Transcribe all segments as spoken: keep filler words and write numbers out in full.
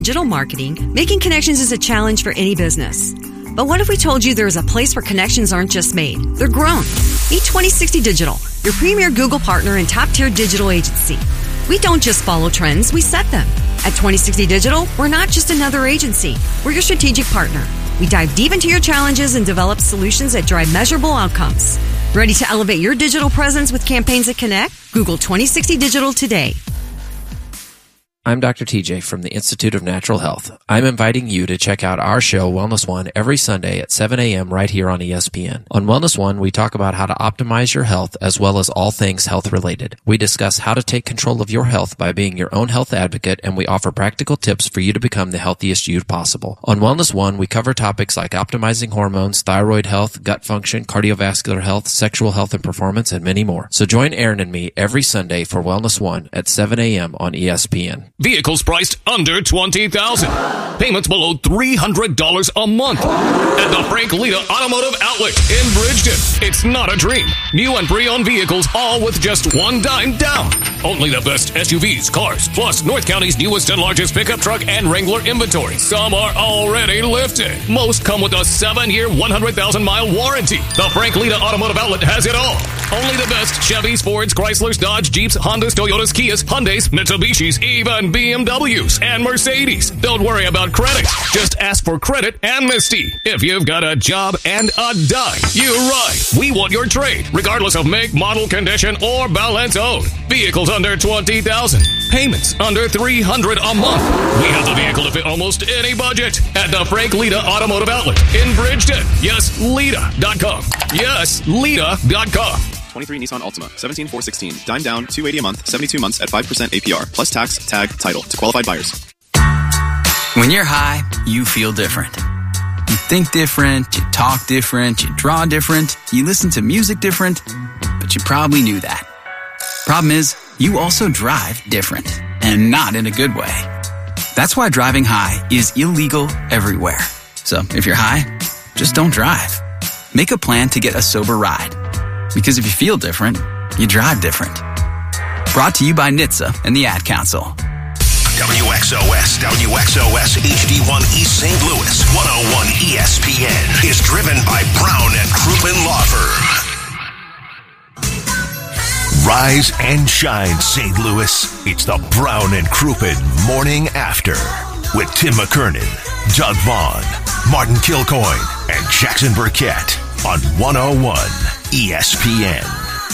Digital marketing, making connections is a challenge for any business. But what if we told you there is a place where connections aren't just made, they're grown? Meet twenty sixty Digital, your premier Google partner and top-tier digital agency. We don't just follow trends, we set them. At twenty sixty Digital, we're not just another agency. We're your strategic partner. We dive deep into your challenges and develop solutions that drive measurable outcomes. Ready to elevate your digital presence with campaigns that connect? Google twenty sixty Digital today. I'm Doctor T J from the Institute of Natural Health. I'm inviting you to check out our show, Wellness One, every Sunday at seven a.m. right here on E S P N. On Wellness One, we talk about how to optimize your health as well as all things health-related. We discuss how to take control of your health by being your own health advocate, and we offer practical tips for you to become the healthiest you possible. On Wellness One, we cover topics like optimizing hormones, thyroid health, gut function, cardiovascular health, sexual health and performance, and many more. So join Aaron and me every Sunday for Wellness One at seven a.m. on E S P N. Vehicles priced under twenty thousand dollars. Payments below three hundred dollars a month. At the Frank Lita Automotive Outlet in Bridgeton. It's not a dream. New and pre-owned vehicles, all with just one dime down. Only the best S U Vs, cars, plus North County's newest and largest pickup truck and Wrangler inventory. Some are already lifted. Most come with a seven-year, one hundred thousand mile warranty. The Frank Lita Automotive Outlet has it all. Only the best Chevys, Fords, Chryslers, Dodge, Jeeps, Hondas, Toyotas, Kias, Hyundais, Mitsubishis, even B M Ws and Mercedes. Don't worry about credit. Just ask for credit amnesty. If you've got a job and a dime, you're right. We want your trade, regardless of make, model, condition, or balance owed. Vehicles under twenty thousand dollars. Payments under three hundred dollars a month. We have the vehicle to fit almost any budget at the Frank Lita Automotive Outlet in Bridgeton. Yes, Lita dot com. Yes, Lita dot com. twenty-three Nissan Altima, seventeen four sixteen, dime down, two hundred eighty dollars a month, seventy-two months at five percent A P R, plus tax, tag, title to qualified buyers. When you're high, you feel different. You think different, you talk different, you draw different, you listen to music different, but you probably knew that. Problem is, you also drive different, and not in a good way. That's why driving high is illegal everywhere. So if you're high, just don't drive. Make a plan to get a sober ride. Because if you feel different, you drive different. Brought to you by N H T S A and the Ad Council. W X O S, W X O S H D one East Saint Louis, one oh one E S P N is driven by Brown and Crouppen Law Firm. Rise and shine, Saint Louis. It's the Brown and Crouppen Morning After with Tim McKernan, Doug Vaughn, Martin Kilcoyne, and Jackson Burkett on one oh one E S P N.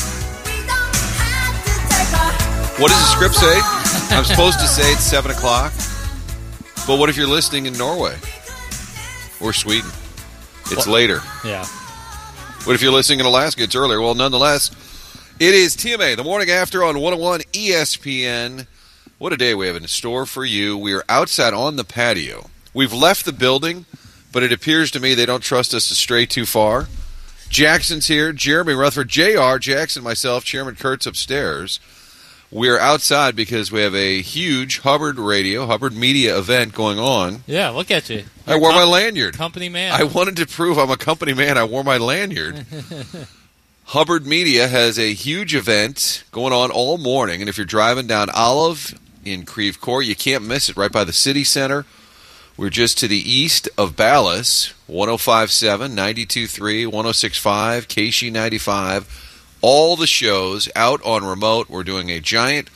What does the script say? I'm supposed to say it's seven o'clock. But what if you're listening in Norway or Sweden? It's well, later. Yeah. What if you're listening in Alaska? It's earlier. Well, nonetheless, it is T M A, the morning after on one oh one E S P N. What a day we have in store for you. We are outside on the patio. We've left the building, but it appears to me they don't trust us to stray too far. Jackson's here, Jeremy Rutherford, J R, Jackson, myself, Chairman Kurtz upstairs. We're outside because we have a huge Hubbard Radio, Hubbard Media event going on. Yeah, look at you. You're I wore com- my lanyard. Company man. I wanted to prove I'm a company man. I wore my lanyard. Hubbard Media has a huge event going on all morning, and if you're driving down Olive in Creve Coeur, you can't miss it, right by the city center. We're just to the east of Ballas, one oh five point seven, ninety-two point three, one oh six point five, K S H E ninety-five. All the shows out on remote. We're doing a giant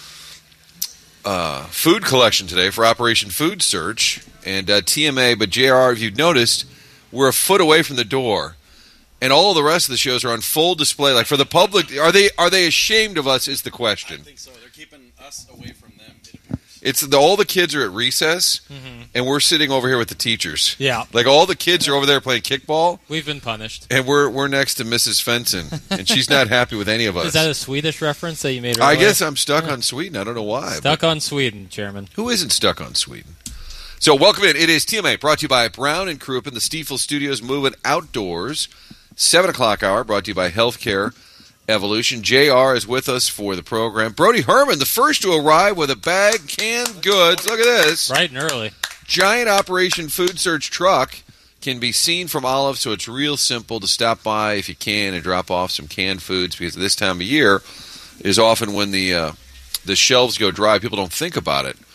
uh, food collection today for Operation Food Search and uh, T M A. But J R, if you've noticed, we're a foot away from the door, and all the rest of the shows are on full display. Like for the public, are they are they ashamed of us? Is the question. I think so. They're keeping us away from them. It appears. It's the, all the kids are at recess, mm-hmm. and we're sitting over here with the teachers. Yeah, like all the kids are over there playing kickball. We've been punished, and we're we're next to Missus Fenton, and she's not happy with any of us. Is that a Swedish reference that you made earlier? I guess I'm stuck on Sweden. I don't know why. Stuck on Sweden, Chairman. Who isn't stuck on Sweden? So welcome in. It is T M A, brought to you by Brown and Crouppen, the Stiefel Studios moving outdoors. Seven o'clock hour, brought to you by Healthcare Evolution. J R is with us for the program. Brody Herman, the first to arrive with a bag canned goods. Look at this. Bright and early. Giant Operation Food Search truck can be seen from Olive, so it's real simple to stop by if you can and drop off some canned foods, because this time of year is often when the uh, the shelves go dry. People don't think about it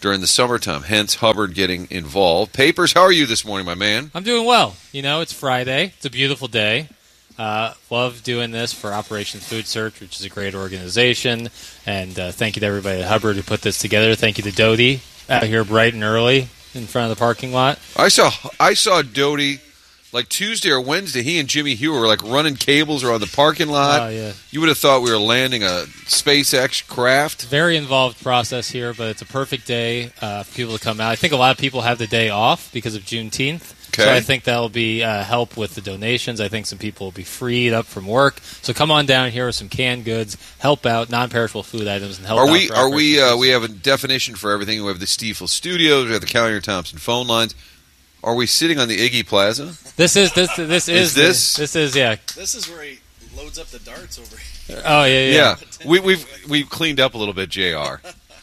during the summertime. Hence, Hubbard getting involved. Papers, how are you this morning, my man? I'm doing well. You know, it's Friday. It's a beautiful day. Uh, love doing this for Operation Food Search, which is a great organization. And uh, thank you to everybody at Hubbard who put this together. Thank you to Doty out here bright and early in front of the parking lot. I saw I saw Doty like Tuesday or Wednesday. He and Jimmy Hugh were like running cables around the parking lot. Oh, yeah. You would have thought we were landing a SpaceX craft. Very involved process here, but it's a perfect day uh, for people to come out. I think a lot of people have the day off because of Juneteenth. Okay. So I think that'll be uh, help with the donations. I think some people will be freed up from work. So come on down here with some canned goods, help out non-perishable food items, and help Are out we? for Are we? Operation Uh, we have a definition for everything. We have the Stiefel Studios. We have the Callier Thompson phone lines. Are we sitting on the Iggy Plaza? This is this this is, Is this? the, this is yeah. This is where he loads up the darts over here. Oh yeah yeah. Yeah, we, we've we've cleaned up a little bit, J R.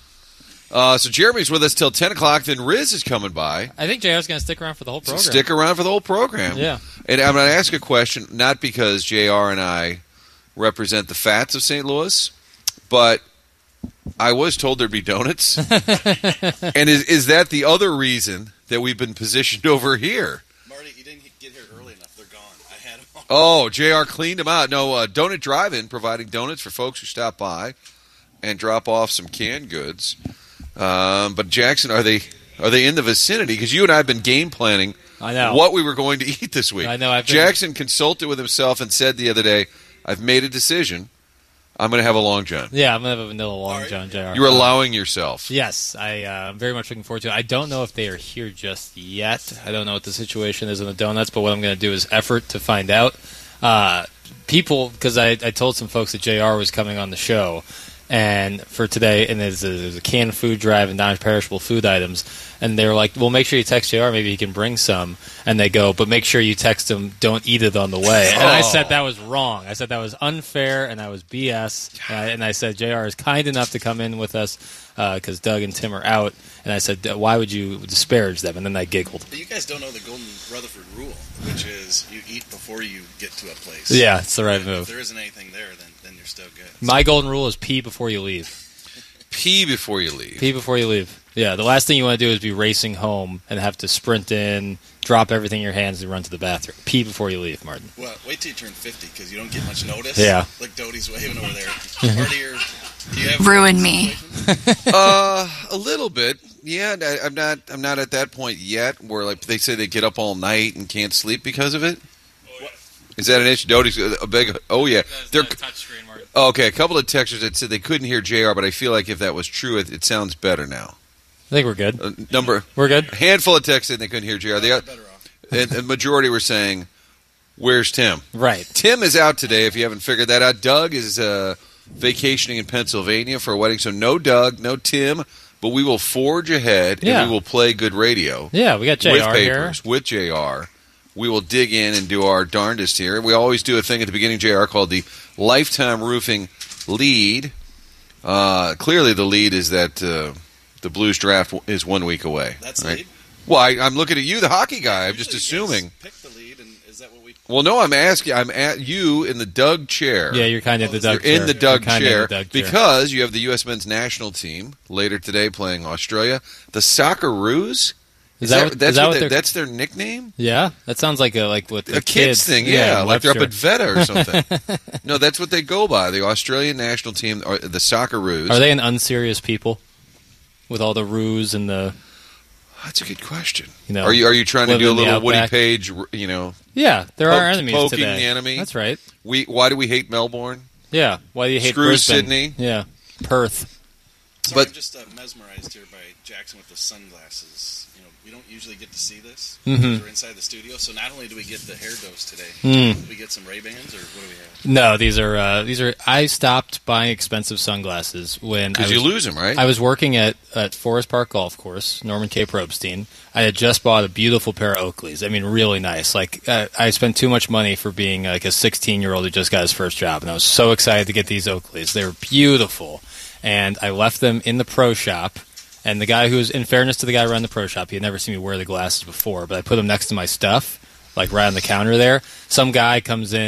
Uh, so Jeremy's with us till ten o'clock. Then Riz is coming by. I think J R's going to stick around for the whole So program. stick around for the whole program. Yeah. And I'm going to ask a question, not because J R and I represent the fats of Saint Louis, but I was told there'd be donuts. And is is that the other reason that we've been positioned over here? Marty, you didn't get here early enough. They're gone. I had them all. Oh, J R cleaned them out. No, uh, Donut Drive-In providing donuts for folks who stop by and drop off some canned goods. Um, but Jackson, are they are they in the vicinity? Because you and I have been game planning I know. what we were going to eat this week. I know. I've been- Jackson consulted with himself and said the other day, I've made a decision. I'm going to have a Long John. Yeah, I'm going to have a vanilla Long John, J R. You're allowing yourself. Yes, I, uh, I'm very much looking forward to it. I don't know if they are here just yet. I don't know what the situation is in the donuts, but what I'm going to do is effort to find out. Uh, people, because I, I told some folks that J R was coming on the show, and for today, and there's a, there's a canned food drive and non-perishable food items, and they were like, well, make sure you text J R, maybe he can bring some, and they go, but make sure you text him, don't eat it on the way. And I Oh. said that was wrong. I said that was unfair, and that was B S, and I, and I said J R is kind enough to come in with us, because uh, Doug and Tim are out, and I said, why would you disparage them? And then I giggled. You guys don't know the Golden Rutherford rule, which is you eat before you get to a place. Yeah, it's the right And move. If there isn't anything there, then, then you're still good. My golden rule is pee before you leave. Pee before you leave. Pee before you leave. Yeah, the last thing you want to do is be racing home and have to sprint in, drop everything in your hands, and run to the bathroom. Pee before you leave, Martin. Well, wait till you turn fifty because you don't get much notice. Yeah. Like Doty's waving over there. Marty, or, do you have Ruin me. uh, a little bit. Yeah, I, I'm not. I'm not at that point yet. Where like they say they get up all night and can't sleep because of it. Is that an issue? Doty's a big. Oh yeah, they're. touchscreen, Martin. Oh, okay, a couple of texters that said they couldn't hear J R, but I feel like if that was true, it, it sounds better now. I think we're good. A number. We're good. A handful of texts saying they couldn't hear J R. The, better off? and the majority were saying, "Where's Tim?" Right. Tim is out today. If you haven't figured that out, Doug is uh, vacationing in Pennsylvania for a wedding. So no Doug, no Tim, but we will forge ahead Yeah. and we will play good radio. Yeah, we got J R with here. papers, with J R. We will dig in and do our darndest here. We always do a thing at the beginning, J R, called the Lifetime Roofing Lead. Uh, clearly, the lead is that uh, the Blues draft is one week away. That's right? lead? Well, I, I'm looking at you, the hockey guy. I'm just Usually you guys assuming. Pick the lead, and is that what we? Well, no, I'm asking. I'm at you in the Doug chair. Yeah, you're kind of Oh, the this is- Doug You're chair. in the Doug You're kinda in chair the Doug chair. because you have the U S men's national team later today playing Australia. The Socceroos. Is that what- that's is that what their, they're- that's their nickname? Yeah, that sounds like a like with the A kids, thing, yeah, like they're up at Webster. Veta or something. No, that's what they go by. The Australian national team, or the Socceroos. Are they an unserious people with all the ruse and the? That's a good question. You know, are you are you trying to live do a in the little Woody outback? Page? You know, Yeah, there Poke- are enemies poking today. the enemy? That's right. we why do we hate Melbourne? Yeah. Why do you hate Screw Brisbane? Sydney. Yeah. Perth. Sorry, But- I'm just uh, mesmerized here by Jackson with the sunglasses. You know, we don't usually get to see this. Mhm. We're inside the studio, so not only do we get the hair dose today, Mm. do we get some Ray-Bans, or what do we have? No, these are uh, these are. I stopped buying expensive sunglasses when I Because was, you lose them, right? I was working at, at Forest Park Golf Course, Norman K. Probstein. I had just bought a beautiful pair of Oakleys. I mean, really nice. Like, uh, I spent too much money for being like a sixteen-year-old who just got his first job, and I was so excited to get these Oakleys. They were beautiful, and I left them in the pro shop. And the guy who was, in fairness to the guy around the pro shop, he had never seen me wear the glasses before, but I put them next to my stuff, like right on the counter there. Some guy comes in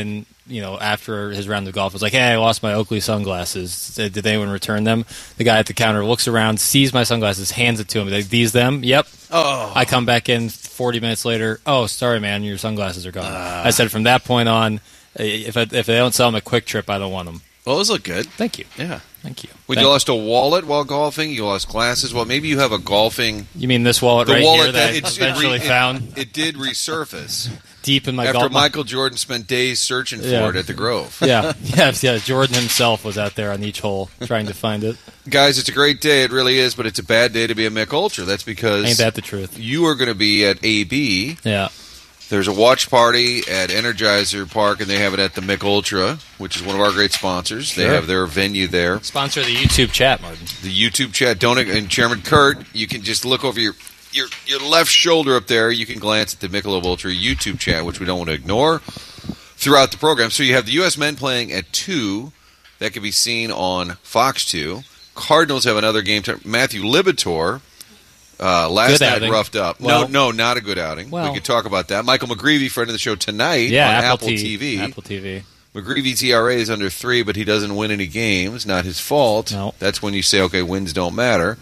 you know, after his round of golf, was like, hey, I lost my Oakley sunglasses. Did anyone return them? The guy at the counter looks around, sees my sunglasses, hands it to him. Like, these them? Yep. Oh. I come back in forty minutes later. Oh, sorry, man, your sunglasses are gone. Uh. I said, from that point on, if I, if they don't sell them at Quick Trip, I don't want them. Well, those look good. Thank you. Yeah. Thank you. When Thank you lost a wallet while golfing, you lost glasses. Well, maybe you have a golfing. You mean this wallet the right wallet here that, that I it's, eventually it re, found? It, it did resurface. Deep in my After golf. Michael Jordan spent days searching for yeah. it at the Grove. Yeah, yeah, yeah. Jordan himself was out there on each hole trying to find it. Guys, it's a great day. It really is, but it's a bad day to be a Mick Ultra. That's because ain't that the truth? You are going to be at A B. Yeah. There's a watch party at Energizer Park, and they have it at the Mick Ultra, which is one of our great sponsors. Sure. They have their venue there. Sponsor of the YouTube chat, Martin. The YouTube chat. Don't and Chairman Kurt, you can just look over your your your left shoulder up there. You can glance at the Michelob Ultra YouTube chat, which we don't want to ignore throughout the program. So you have the U S men playing at two. That can be seen on Fox two. Cardinals have another game. Matthew Libator. Uh, last good night outing. roughed up. Well, no, no, not a good outing. Well, we could talk about that. Michael McGreevy, friend of the show tonight yeah, on Apple, Apple T V. Apple T V. McGreevy's E R A is under three, but he doesn't win any games. Not his fault. No. That's when you say, okay, wins don't matter.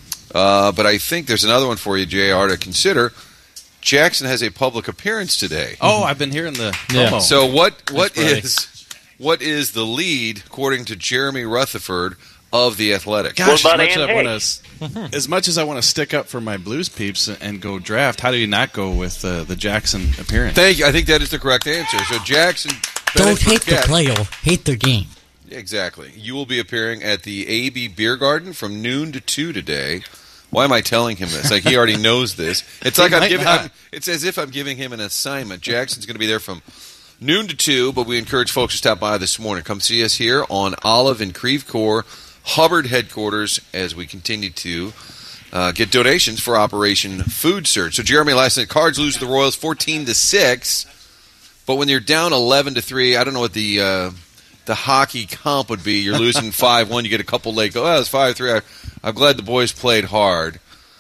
Uh, but I think there's another one for you, J R, to consider. Jackson has a public appearance today. Oh, I've been hearing the Yeah. promo. So what? What That's is what is the lead, according to Jeremy Rutherford, of the Athletic? Gosh, as much, as I wanna, as much as I want to stick up for my Blues peeps and go draft, how do you not go with uh, the Jackson appearance? Thank you. I think that is the correct answer. So Jackson, don't hate Burkett, the player, hate their game. Exactly. You will be appearing at the A B Beer Garden from noon to two today. Why am I telling him this? Like he already knows this. It's like I'm giving. I'm, it's as if I'm giving him an assignment. Jackson's going to be there from noon to two, but we encourage folks to stop by this morning. Come see us here on Olive and Creve Coeur, Hubbard headquarters, as we continue to uh, get donations for Operation Food Surge. So Jeremy, last night, Cards lose to the Royals fourteen to six, but when you're down eleven to three, I don't know what the uh, the hockey comp would be. You're losing five one. You get a couple late go. Oh, it's five three. I'm glad the boys played hard.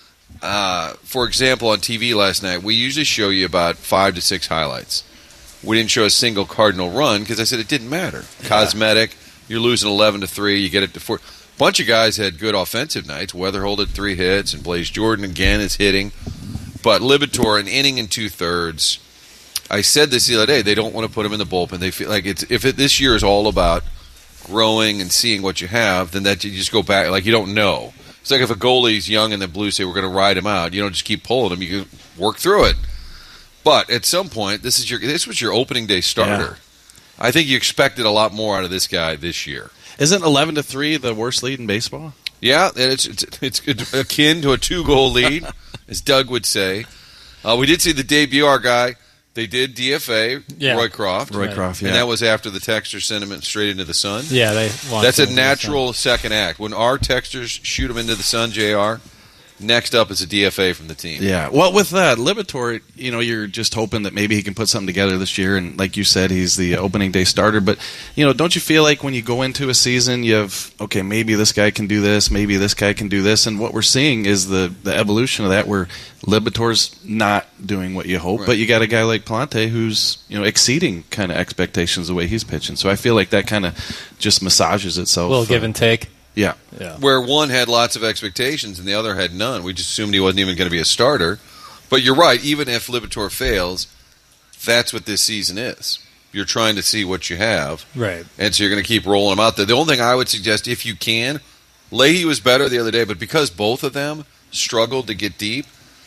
Uh, for example, on T V last night, we usually show you about five to six highlights. We didn't show a single Cardinal run because I said it didn't matter. Yeah. Cosmetic. You're losing eleven to three. You get it to four. A bunch of guys had good offensive nights. Weatherhold had three hits, and Blaze Jordan again is hitting. But Libator, an inning and two thirds. I said this the other day. They don't want to put him in the bullpen. They feel like it's if it, this year is all about growing and seeing what you have, then that you just go back like you don't know. It's like if a goalie's young and the Blues say we're going to ride him out. You don't just keep pulling him. You can work through it. But at some point, this is your this was your opening day starter. Yeah. I think you expected a lot more out of this guy this year. Isn't eleven to three the worst lead in baseball? Yeah, it's it's, it's akin to a two-goal lead, as Doug would say. Uh, we did see the debut, our guy. They did D F A, yeah. Roy Croft. Roy Croft, yeah. And that was after the texter sent him straight into the sun. Yeah, they. That's a natural second act. When our texters shoot him into the sun, J R, next up is a D F A from the team. Yeah. Well, with that, Libator, you know, you're just hoping that maybe he can put something together this year. And like you said, he's the opening day starter. But, you know, don't you feel like when you go into a season, you have, okay, maybe this guy can do this, maybe this guy can do this. And what we're seeing is the, the evolution of that where Libator's not doing what you hope. Right. But you got a guy like Plante who's, you know, exceeding kind of expectations the way he's pitching. So I feel like that kind of just massages itself. A little give and take. Yeah. yeah. Where one had lots of expectations and the other had none. We just assumed he wasn't even going to be a starter. But you're right. Even if Libator fails, that's what this season is. You're trying to see what you have. Right. And so you're going to keep rolling them out there. The only thing I would suggest, if you can, Leahy was better the other day, but because both of them struggled to get deep,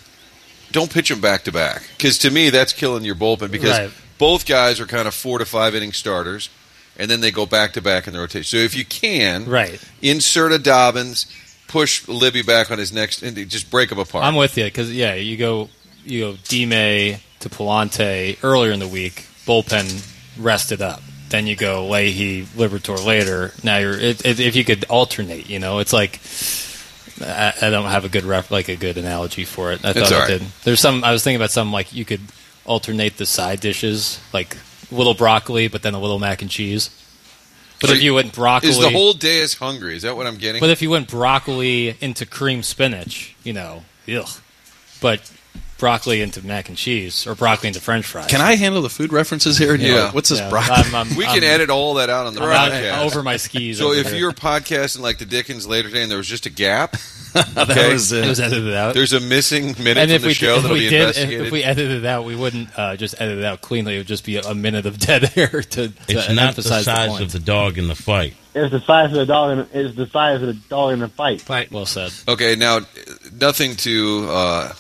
don't pitch them back-to-back. Because to me, that's killing your bullpen. Because right. both guys are kind of four- to five-inning starters. And then they go back-to-back in the rotation. So if you can, right. insert a Dobbins, push Libby back on his next, and just break them apart. I'm with you because yeah, you go you go D-May to Palante earlier in the week, bullpen rested up. Then you go Leahy, Libator later. Now you're it, it, if you could alternate, you know, it's like I, I don't have a good ref, like a good analogy for it. I it's thought all I right. did. There's some I was thinking about something like you could alternate the side dishes, like a little broccoli, but then a little mac and cheese. But so if you went broccoli, is the whole day is hungry? Is that what I'm getting? But if you went broccoli into cream spinach, you know, ugh. But broccoli into mac and cheese or broccoli into French fries. Can I handle the food references here? You Yeah. know, what's this Yeah, broccoli? I'm- I'm- We can I'm- edit all that out on the I'm out podcast. over my skis. So over if here. you're podcasting like the Dickens later today and there was just a gap, that okay, was it. it was edited out. there's a missing minute and from if the we show did, if that'll we be did, investigated. if, if we edited it out, we wouldn't uh, just edit it out cleanly. It would just be a, a minute of dead air to, to It's not the emphasize the, size point. of the dog in the fight. It's the size of the dog. In, it's the size of the dog in the fight. Right. Well said. Okay, now, nothing to uh,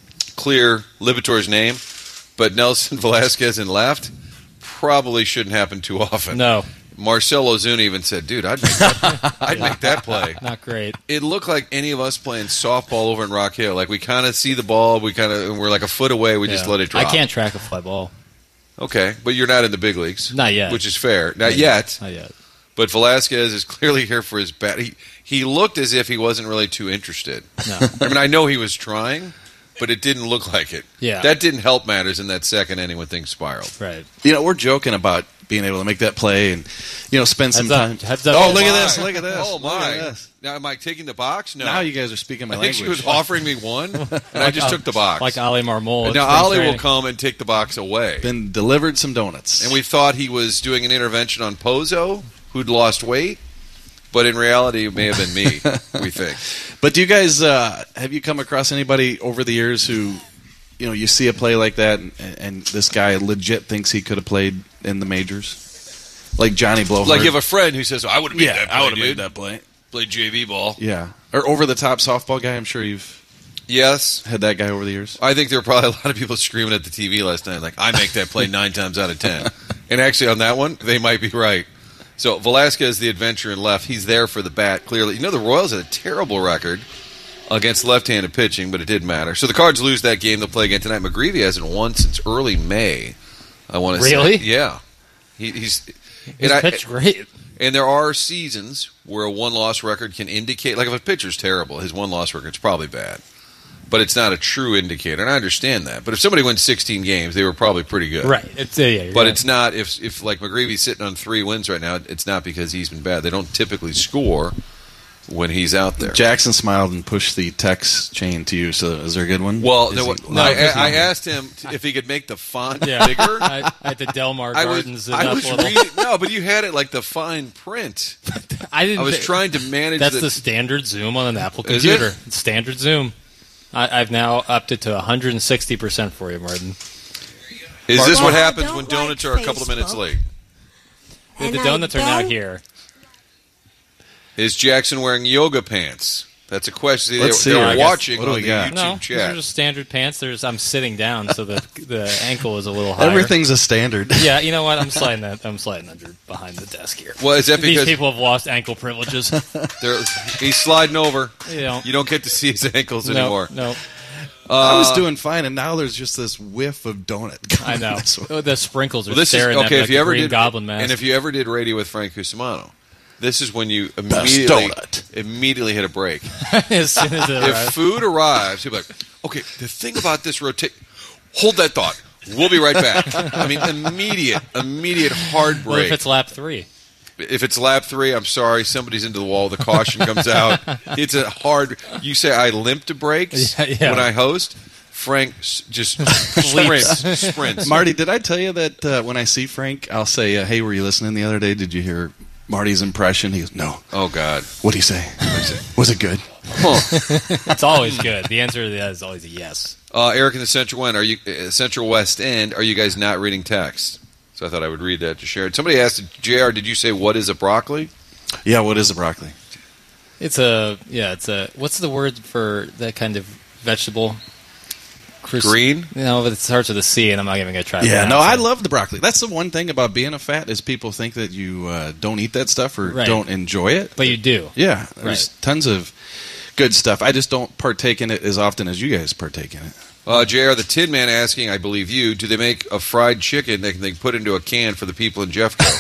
clear Lipitor's name, but Nelson Velasquez in left probably shouldn't happen too often. No. Marcel Ozuna even said, dude, I'd make that, I'd make that play. Not great. It looked like any of us playing softball over in Rock Hill. Like, we kind of see the ball, we kind of, we're like a foot away, we just Yeah. let it drop. I can't track a fly ball. Okay, but you're not in the big leagues. Not yet. Which is fair. Not yet. Not yet. But Velasquez is clearly here for his bat. He, he looked as if he wasn't really too interested. No. I mean, I know he was trying, but it didn't look like it. Yeah. That didn't help matters in that second inning when things spiraled. Right. You know, we're joking about being able to make that play and, you know, spend some Heads up. time. Heads up. Oh, Oh, look at my. this. Look at this. Oh, Look my. at this. Now, am I taking the box? No. Now you guys are speaking my I think language. she was offering me one, and I just took the box. Like Ali Marmol. And at now spring Ali will training. come and take the box away. Been delivered some donuts. And we thought he was doing an intervention on Pozo, who'd lost weight, but in reality, it may have been me, we think. But do you guys, uh, have you come across anybody over the years who, you know, you see a play like that and, and this guy legit thinks he could have played in the majors? Like Johnny Blowhard. Like you have a friend who says, I would have made yeah, that play, I would have dude. made that play. Played J V ball. Yeah. Or over-the-top softball guy. I'm sure you've Yes. had that guy over the years. I think there were probably a lot of people screaming at the T V last night, like, I make that play nine times out of ten. And actually, on that one, they might be right. So, Velasquez, the adventurer in left, he's there for the bat, clearly. You know, the Royals had a terrible record against left-handed pitching, but it didn't matter. So, the Cards lose that game. They'll play again tonight. McGreevy hasn't won since early May, I want to say. Really? Yeah. He, he's... He's and I- pitched great. And there are seasons where a one-loss record can indicate, like if a pitcher's terrible, his one-loss record's probably bad. But it's not a true indicator, and I understand that. But if somebody wins sixteen games, they were probably pretty good. Right. It's, uh, yeah, you're But right. it's not, if, if like McGreevy's sitting on three wins right now, it's not because he's been bad. They don't typically score when he's out there. Jackson smiled and pushed the text chain to you, so is there a good one? Well, Is there he- wa- No, I, because I no. asked him if he could make the font Yeah. bigger. I, at the Delmar I was, Gardens. I enough was little- reading, no, but you had it like the fine print. I didn't. I was thi- trying to manage That's the, the standard zoom on an Apple Is it? computer. It's standard zoom. I, I've now upped it to one hundred sixty percent for you, Martin. Is this Well, what I happens don't when donuts like are a couple of minutes Facebook. late? The, And the I donuts are now don't- here. Is Jackson wearing yoga pants? That's a question. See, Let's they, see. they're I guess- watching what do on we the got? YouTube No, these chat. are just standard pants. There's I'm sitting down, so the the ankle is a little higher. Everything's a standard. Yeah, you know what? I'm sliding that. I'm sliding under behind the desk here. Well, is that These because people have lost ankle privileges. they're, he's sliding over? You know. You don't get to see his ankles no, anymore. no, I was Uh, doing fine, and now there's just this whiff of donut. I coming know. this way. Oh, the sprinkles are Well, this is staring okay. at me if like you a ever Green did, Goblin mask. and if you ever did radio with Frank Cusimano, this is when you Best immediately donut. immediately hit a break. as soon as it If arrives. food arrives, you'll be like, okay, the thing about this rotate, hold that thought. We'll be right back. I mean, immediate, immediate hard What if break. it's lap three? If it's lap three, I'm sorry, somebody's into the wall. The caution comes out. It's a hard. You say I limp to breaks Yeah, yeah. when I host. Frank s- just sprints, sprints. Marty, did I tell you that uh, when I see Frank, I'll say, uh, hey, were you listening the other day? Did you hear Marty's impression? He goes, no. Oh God, What'd he say? Was it good? It's always good. The answer to that is always a yes. uh, Eric in the Central End, are you uh, Central West End? Are you guys not reading text? So I thought I would read that to share it. Somebody asked, J R, did you say what is a broccoli? Yeah, what is a broccoli? It's a yeah. It's a what's the word for that kind of vegetable? Crus- Green? No, but it starts with a C, and I'm not even gonna try. to Yeah, no, pronounce I it. love the broccoli. That's the one thing about being a fat is people think that you uh, don't eat that stuff or Right. don't enjoy it. But you do. Yeah, there's tons of good stuff. I just don't partake in it as often as you guys partake in it. Uh, J R, the Tin Man asking, I believe you, do they make a fried chicken that they can put into a can for the people in Jeffco?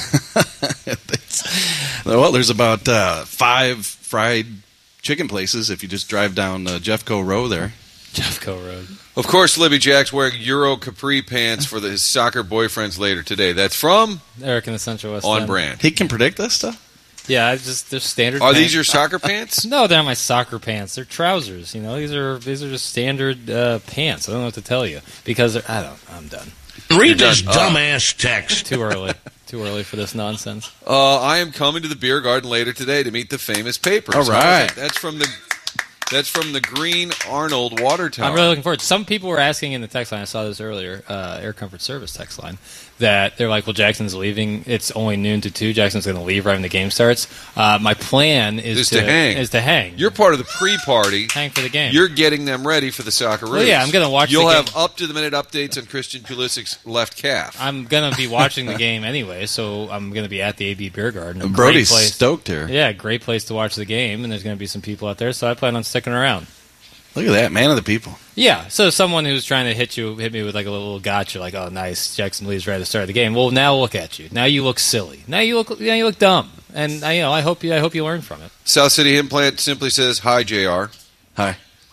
Well, there's about uh, five fried chicken places if you just drive down uh, Jeffco Row there. Jeffco Road. Of course, Libby Jack's wearing Euro capri pants for the, his soccer boyfriends later today. That's from Eric in the Central West On End. Brand. He can predict this stuff? Yeah, it's just they're standard. Are pants. these your soccer pants? No, they're not my soccer pants. They're trousers. You know, these are these are just standard uh, pants. I don't know what to tell you because they're, I don't. I'm done. Read this dumbass text. Too early. Too early for this nonsense. Uh, I am coming to the beer garden later today to meet the famous Papers. All right. That's from the that's from the Green Arnold Water Tower. I'm really looking forward. Some people were asking in the text line. I saw this earlier. Uh, Air Comfort Service text line. That they're like, well, Jackson's leaving. It's only noon to two. Jackson's going to leave right when the game starts. Uh, my plan is, Is to hang. Is to hang. You're part of the pre-party. Hang for the game. You're getting them ready for the Socceroos. Well, yeah, I'm gonna watch You'll the have game. up-to-the-minute updates on Christian Pulisic's left calf. I'm going to be watching the game anyway, so I'm going to be at the A B Beer Garden. A Brody's great place. stoked here. Yeah, great place to watch the game, and there's going to be some people out there, so I plan on sticking around. Look at that, man of the people. Yeah, so someone who's trying to hit you, hit me with like a little gotcha, like, oh, nice, Jackson leaves right at the start of the game. Well, now look at you. Now you look silly. Now you look, now you look dumb. And I, you know, I hope you, I hope you learn from it. South City Implant simply says, hi, J R. Hi.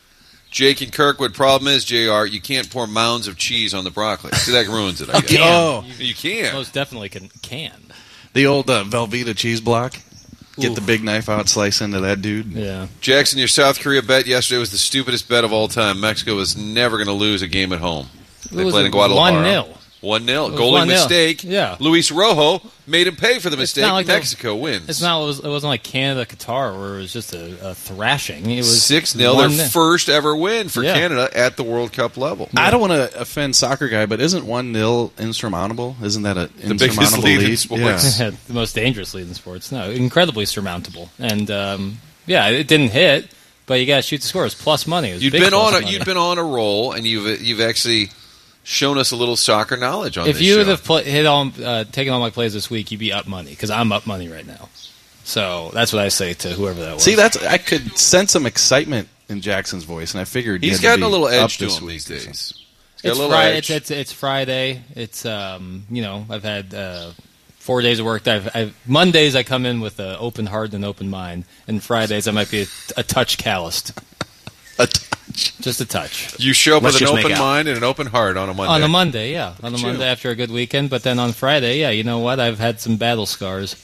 Jake and Kirkwood, problem is, J R, you can't pour mounds of cheese on the broccoli. See, that ruins it, I guess. Oh. You can. Most definitely can. can. The old uh, Velveeta cheese block. Get Oof. the big knife out, slice into that dude. Yeah. Jackson, your South Korea bet yesterday was the stupidest bet of all time. Mexico was never going to lose a game at home. They played in Guadalajara. one nil. one nil. Goalie mistake. Yeah. Luis Rojo made him pay for the mistake. Like Mexico the, wins. It's not. It, was, it wasn't like Canada, Qatar, where it was just a, a thrashing. It was six nil. Their first ever win for yeah. Canada at the World Cup level. I don't want to offend soccer guy, but isn't one nil insurmountable? Isn't that a the biggest lead, lead in sports? Yeah. The most dangerous lead in sports. No, incredibly surmountable. And um, yeah, it didn't hit, but you got to shoot the score. It was plus money. It was you'd big been plus on a, money. you'd been on a roll, and you've you've actually shown us a little soccer knowledge on if this you show. would have play, hit on uh, taken all my plays this week, you'd be up money because I'm up money right now. So that's what I say to whoever that was. See, that's I could sense some excitement in Jackson's voice, and I figured he's gotten a little edge to him these days. He's got it's, a little Friday, edge. It's, it's it's Friday. It's um you know I've had uh, four days of work. I've, I've Mondays I come in with an open heart and an open mind, and Fridays I might be a, a touch calloused. A touch. Just a touch. You show up Let's with an just open mind and an open heart on a Monday. On a Monday, yeah. On a True. Monday after a good weekend. But then on Friday, yeah, you know what? I've had some battle scars.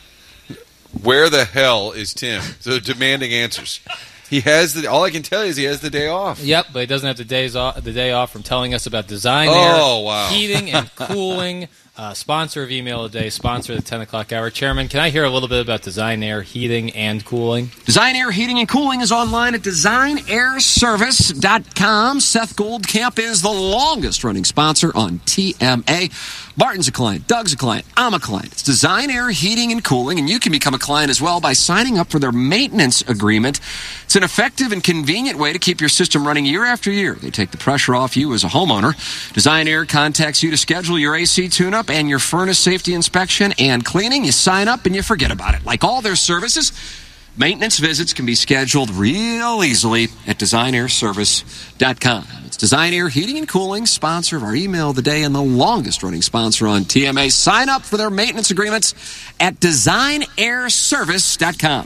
Where the hell is Tim? So demanding answers. He has the. All I can tell you is he has the day off. Yep, but he doesn't have the days off. The day off from telling us about Design Oh, Air wow. heating and cooling. Uh, sponsor of Email a Day, sponsor of the ten o'clock hour. Chairman, can I hear a little bit about Design Air heating and cooling? Design Air Heating and Cooling is online at design air service dot com. Seth Goldcamp is the longest-running sponsor on T M A. Martin's a client. Doug's a client. I'm a client. It's Design Air Heating and Cooling, and you can become a client as well by signing up for their maintenance agreement. It's an effective and convenient way to keep your system running year after year. They take the pressure off you as a homeowner. Design Air contacts you to schedule your A C tune-up and your furnace safety inspection and cleaning. You sign up and you forget about it. Like all their services, maintenance visits can be scheduled real easily at design air service dot com. It's Design Air Heating and Cooling, sponsor of our Email of the Day and the longest-running sponsor on T M A. Sign up for their maintenance agreements at design air service dot com.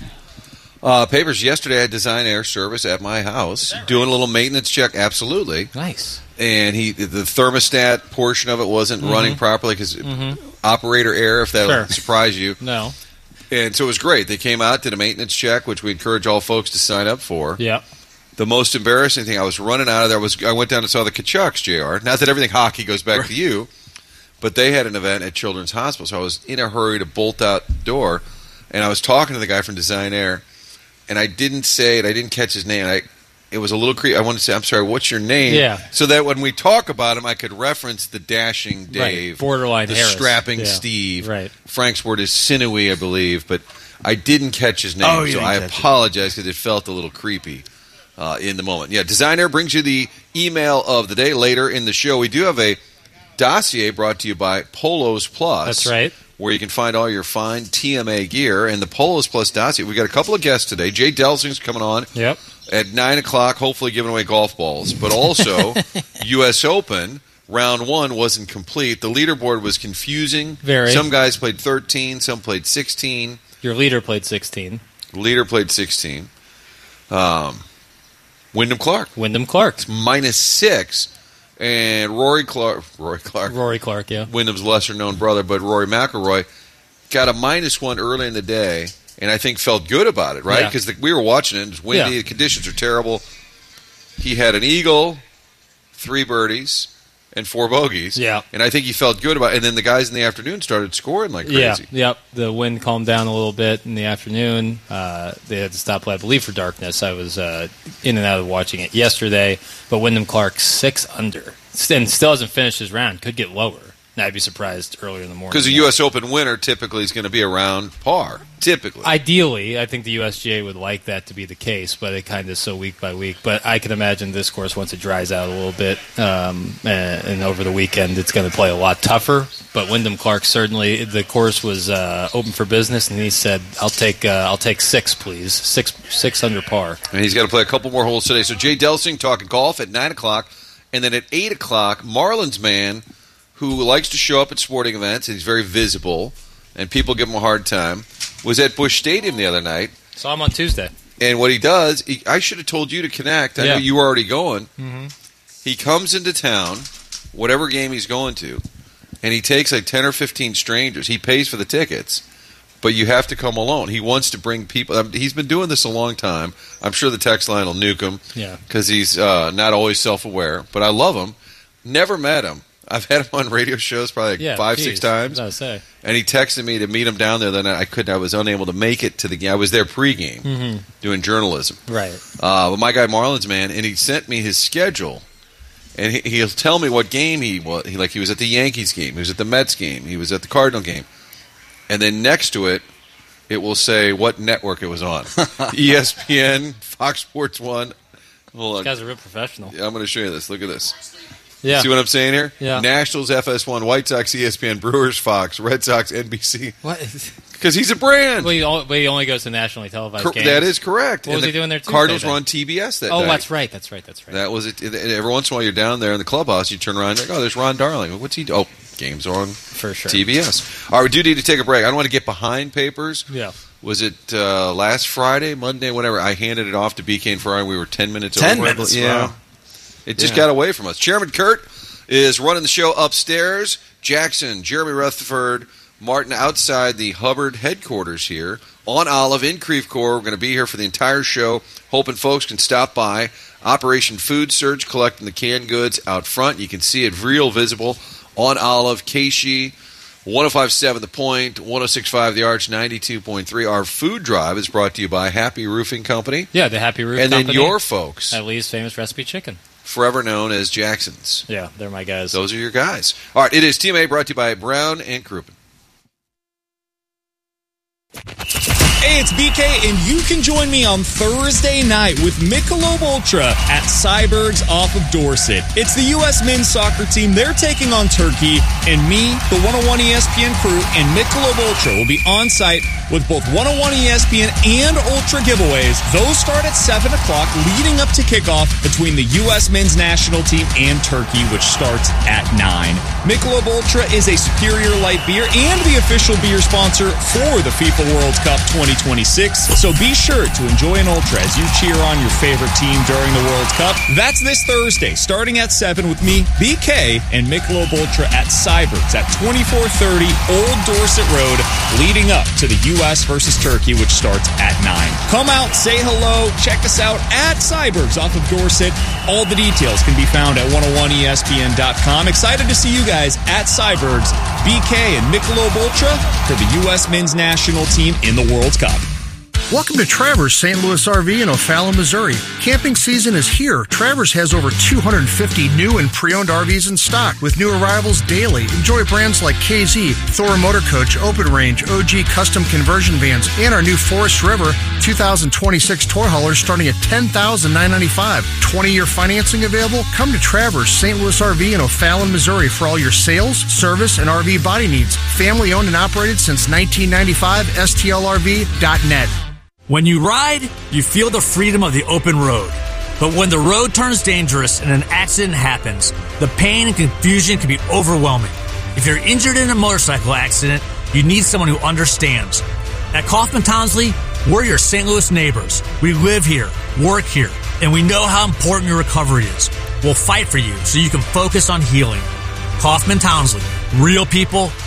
Uh, papers, yesterday I had Design Air Service at my house, doing a little maintenance check, absolutely. Nice. And he, the thermostat portion of it wasn't Mm-hmm. running properly because Mm-hmm. operator error, if that Sure. will surprise you. No. And so it was great. They came out, did a maintenance check, which we encourage all folks to sign up for. Yep. The most embarrassing thing, I was running out of there. Was I went down and saw the Kachucks, J R. Not that everything hockey goes back Right. to you, but they had an event at Children's Hospital, so I was in a hurry to bolt out the door, and I was talking to the guy from Design Air, and I didn't say it. I didn't catch his name. I, it was a little creepy. I wanted to say, I'm sorry, what's your name? Yeah. So that when we talk about him, I could reference the dashing Dave. Right. Borderline the Harris. strapping Yeah. Steve. Right. Frank's word is sinewy, I believe, but I didn't catch his name, Oh, you so didn't I catch it. apologize because it felt a little creepy uh, in the moment. Yeah, Design Air brings you the email of the day later in the show. We do have a dossier brought to you by Polos Plus. That's right. Where you can find all your fine T M A gear. And the Polos Plus dossier, we've got a couple of guests today. Jay Delsing's coming on Yep. at nine o'clock, hopefully giving away golf balls. But also, U S Open, round one wasn't complete. The leaderboard was confusing. Very. Some guys played thirteen, some played sixteen. Your leader played sixteen. Leader played sixteen. Um, Wyndham Clark. Wyndham Clark. It's minus six. And Rory Clark, Rory Clark, Rory Clark, yeah. Wyndham's lesser-known brother, but Rory McIlroy got a minus one early in the day and I think felt good about it, right? Yeah. Because we were watching it, it was windy, Yeah. the conditions are terrible. He had an eagle, three birdies, and four bogeys. Yeah. And I think he felt good about it. And then the guys in the afternoon started scoring like crazy. Yeah, yep. The wind calmed down a little bit in the afternoon. Uh, they had to stop, I believe, for darkness. I was uh, in and out of watching it yesterday. But Wyndham Clark, six under. And still hasn't finished his round. Could get lower. Now, I'd be surprised earlier in the morning. Because the U S Open winner typically is going to be around par. Typically. Ideally, I think the U S G A would like that to be the case, but it kind of is so week by week. But I can imagine this course, once it dries out a little bit, um, and, and over the weekend, it's going to play a lot tougher. But Wyndham Clark, certainly, the course was uh, open for business, and he said, I'll take uh, I'll take six, please. Six, six under par. And he's got to play a couple more holes today. So Jay Delsing talking golf at nine o'clock. And then at eight o'clock, Marlins man, who likes to show up at sporting events, and he's very visible, and people give him a hard time, was at Busch Stadium the other night. Saw him on Tuesday. And what he does, he, I should have told you to connect. I Yeah. know you were already going. Mm-hmm. He comes into town, whatever game he's going to, and he takes like ten or fifteen strangers. He pays for the tickets, but you have to come alone. He wants to bring people. I mean, he's been doing this a long time. I'm sure the text line will nuke him Yeah. because he's uh, not always self-aware, but I love him. Never met him. I've had him on radio shows probably like Yeah, five, geez, six times. I was gonna say. And he texted me to meet him down there. Then I couldn't. I was unable to make it to the game. I was there pregame Mhm. doing journalism. Right. Uh, but my guy Marlins man, and he sent me his schedule, and he, he'll tell me what game he was. He like he was at the Yankees game, he was at the Mets game, he was at the Cardinal game, and then next to it, it will say what network it was on: E S P N, Fox Sports One. Hold on, This guy's a real professional. Yeah, I'm going to show you this. Look at this. Yeah. See what I'm saying here? Yeah. Nationals, F S one, White Sox, E S P N, Brewers, Fox, Red Sox, N B C. What? Because he's a brand. Well, he only, but he only goes to nationally televised Cor- games. That is correct. What And was the he doing there Tuesday, Cardinals then? were on T B S that Oh, night. that's right. That's right. That's right. That was it. And every once in a while, you're down there in the clubhouse, you turn around, and you're like, oh, there's Ron Darling. What's he do? Oh, games are on For sure. T B S. All right, we do need to take a break. I don't want to get behind papers. Yeah. Was it uh, last Friday, Monday, whatever? I handed it off to B K and Ferrari. We were ten minutes ten over. minutes, Yeah. wow. It just Yeah. got away from us. Chairman Kurt is running the show upstairs. Jackson, Jeremy Rutherford, Martin outside the Hubbard headquarters here on Olive in Creve Coeur. We're going to be here for the entire show. Hoping folks can stop by. Operation Food Surge, collecting the canned goods out front. You can see it real visible on Olive. Keishi, one oh five point seven The Point, one oh six point five The Arch, ninety-two point three. Our food drive is brought to you by Happy Roofing Company. Yeah, the Happy Roof And Company. then your folks, At Lee's Famous Recipe Chicken. forever known as Jackson's. Yeah, they're my guys. Those are your guys. All right, it is T M A brought to you by Brown and Crouppen. Hey, it's B K, and you can join me on Thursday night with Michelob Ultra at Cyberg's off of Dorset. It's the U S men's soccer team. They're taking on Turkey, and me, the one oh one E S P N crew, and Michelob Ultra will be on site with both one oh one E S P N and Ultra giveaways. Those start at seven o'clock, leading up to kickoff between the U S men's national team and Turkey, which starts at nine. Michelob Ultra is a superior light beer and the official beer sponsor for the FIFA World Cup twenty twenty-six, so be sure to enjoy an Ultra as you cheer on your favorite team during the World Cup. That's this Thursday, starting at seven with me, B K, and Michelob Ultra at Cyberg's at twenty-four thirty Old Dorset Road, leading up to the U S versus Turkey, which starts at nine. Come out, say hello, check us out at Cyberg's off of Dorset. All the details can be found at one oh one E S P N dot com. Excited to see you guys at Cyberg's, B K and Michelob Ultra for the U S men's national team in the World Cup. Welcome to Travers Saint Louis R V in O'Fallon, Missouri. Camping season is here. Travers has over two hundred fifty new and pre-owned R Vs in stock with new arrivals daily. Enjoy brands like K Z, Thor Motor Coach, Open Range, O G Custom Conversion Vans, and our new Forest River two thousand twenty-six tour haulers starting at ten thousand nine hundred ninety-five dollars. twenty-year financing available? Come to Travers Saint Louis R V in O'Fallon, Missouri for all your sales, service, and R V body needs. Family owned and operated since nineteen ninety-five. S T L R V dot net. When you ride, you feel the freedom of the open road. But when the road turns dangerous and an accident happens, the pain and confusion can be overwhelming. If you're injured in a motorcycle accident, you need someone who understands. At Kaufman Townsley, we're your Saint Louis neighbors. We live here, work here, and we know how important your recovery is. We'll fight for you so you can focus on healing. Kaufman Townsley, real people,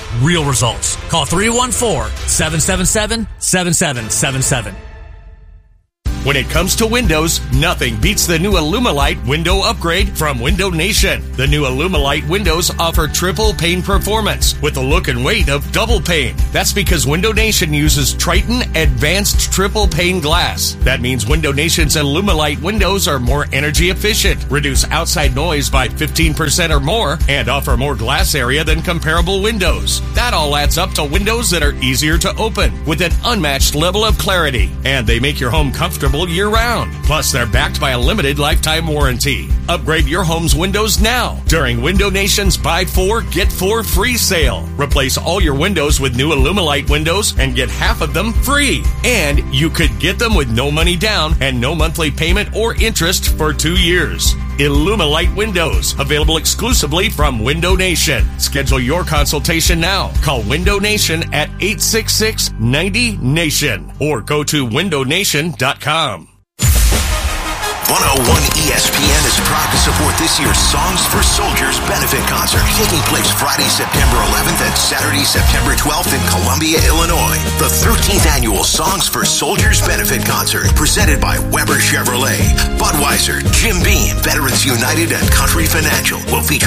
real results. Call three one four, seven seven seven, seven seven seven seven. When it comes to windows, nothing beats the new Illumilite window upgrade from Window Nation. The new Illumilite windows offer triple pane performance with the look and weight of double pane. That's because Window Nation uses Triton Advanced Triple Pane Glass. That means Window Nation's Illumilite windows are more energy efficient, reduce outside noise by fifteen percent or more, and offer more glass area than comparable windows. That all adds up to windows that are easier to open with an unmatched level of clarity, and they make your home comfortable year-round. Plus, they're backed by a limited lifetime warranty. Upgrade your home's windows now during Window Nation's Buy Four, Get Four free sale. Replace all your windows with new Illumilite windows and get half of them free. And you could get them with no money down and no monthly payment or interest for two years. Illumilite Windows, available exclusively from Window Nation. Schedule your consultation now. Call Window Nation at eight six six, nine zero, nation or go to window nation dot com. one oh one E S P N is proud to support this year's Songs for Soldiers benefit concert, taking place Friday, September eleventh and Saturday, September twelfth in Columbia, Illinois. The thirteenth annual Songs for Soldiers benefit concert, presented by Weber Chevrolet, Budweiser, Jim Beam, Veterans United, and Country Financial, will feature